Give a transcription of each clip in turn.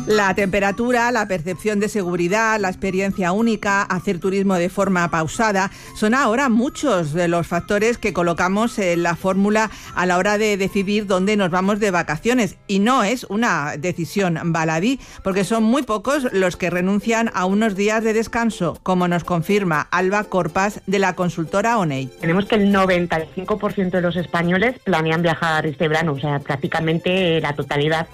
La temperatura, la percepción de seguridad, la experiencia única, hacer turismo de forma pausada, son ahora muchos de los factores que colocamos en la fórmula a la hora de decidir dónde nos vamos de vacaciones. Y no es una decisión baladí, porque son muy pocos los que renuncian a unos días de descanso, como nos confirma Alba Corpas de la consultora ONEI. Tenemos que el 95% de los españoles planean viajar este verano, o sea, prácticamente la totalidad.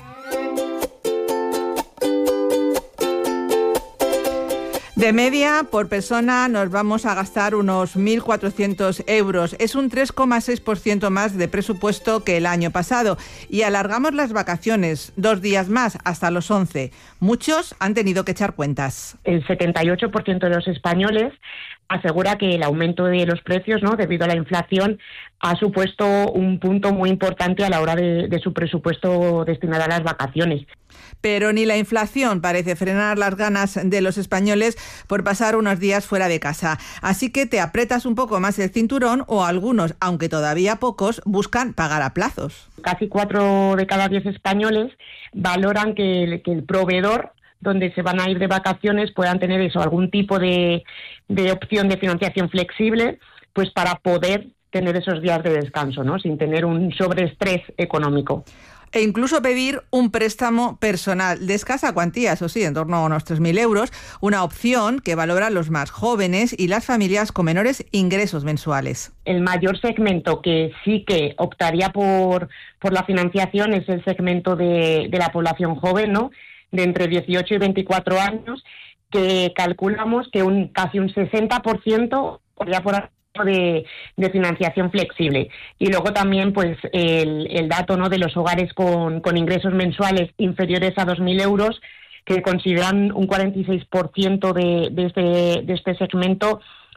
De media, por persona, nos vamos a gastar unos 1.400 euros. Es un 3,6% más de presupuesto que el año pasado. Y alargamos las vacaciones 2 días más, hasta los 11. Muchos han tenido que echar cuentas. El 78% de los españoles asegura que el aumento de los precios, ¿no?, debido a la inflación, ha supuesto un punto muy importante a la hora de su presupuesto destinado a las vacaciones. Pero ni la inflación parece frenar las ganas de los españoles por pasar unos días fuera de casa. Así que te aprietas un poco más el cinturón o algunos, aunque todavía pocos, buscan pagar a plazos. Casi 4 de cada 10 españoles valoran que el proveedor donde se van a ir de vacaciones puedan tener algún tipo de opción de financiación flexible, pues para poder tener esos días de descanso, ¿no?, sin tener un sobreestrés económico. E incluso pedir un préstamo personal de escasa cuantía, eso sí, en torno a unos 3.000 euros, una opción que valoran los más jóvenes y las familias con menores ingresos mensuales. El mayor segmento que sí que optaría por la financiación es el segmento de la población joven, ¿no?, de entre 18 y 24 años, que calculamos que casi un 60% podría por de financiación flexible. Y luego también pues el dato, ¿no?, de los hogares con ingresos mensuales inferiores a 2.000 euros, que consideran un 46% de este segmento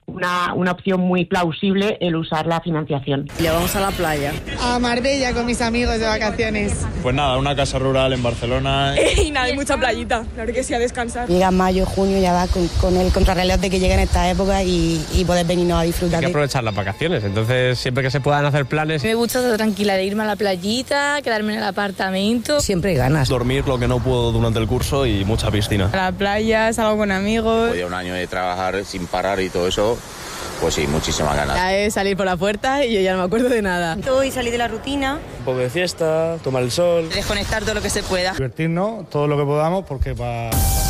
una opción muy plausible el usar la financiación. Ya vamos a la playa. A Marbella con mis amigos de vacaciones. Pues nada, una casa rural en Barcelona. Y nada, hay mucha playita, claro que sí, a descansar. Llega mayo, junio, ya va con el contrarreloj de que llega en esta época y poder venirnos a disfrutar. Hay que aprovechar las vacaciones, entonces siempre que se puedan hacer planes. Me gusta estar tranquila de irme a la playita, quedarme en el apartamento. Siempre hay ganas. Dormir lo que no puedo durante el curso y mucha piscina. A la playa, salgo con amigos. Después de un año de trabajar sin parar y todo eso, pues sí, muchísimas ganas. Ya es salir por la puerta y yo ya no me acuerdo de nada. Todo y salir de la rutina. Un poco de fiesta, tomar el sol. Desconectar todo lo que se pueda. Divertirnos todo lo que podamos porque para...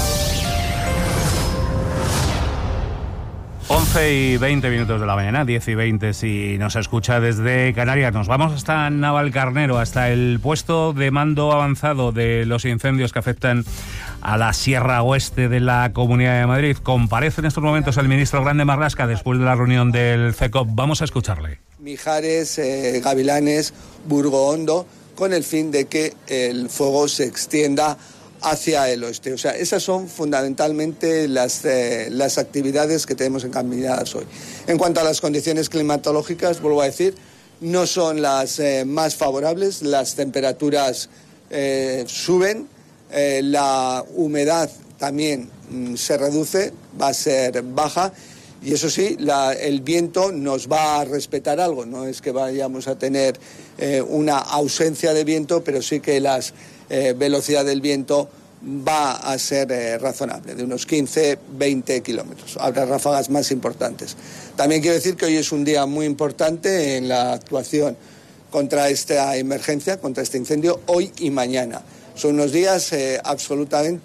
11:20 de la mañana, 10:20 si nos escucha desde Canarias. Nos vamos hasta Navalcarnero, hasta el puesto de mando avanzado de los incendios que afectan a la Sierra Oeste de la Comunidad de Madrid. Comparece en estos momentos el ministro Grande Marlaska después de la reunión del CECOP. Vamos a escucharle. Mijares, Gavilanes, Burgo Hondo, con el fin de que el fuego se extienda hacia el oeste. O sea, esas son fundamentalmente las actividades que tenemos encaminadas hoy. En cuanto a las condiciones climatológicas, vuelvo a decir, no son las más favorables, las temperaturas suben, la humedad también se reduce, va a ser baja, y eso sí, el viento nos va a respetar algo, no es que vayamos a tener una ausencia de viento, pero sí que la velocidad del viento va a ser razonable, de unos 15-20 kilómetros. Habrá ráfagas más importantes. También quiero decir que hoy es un día muy importante en la actuación contra esta emergencia, contra este incendio, hoy y mañana. Son unos días absolutamente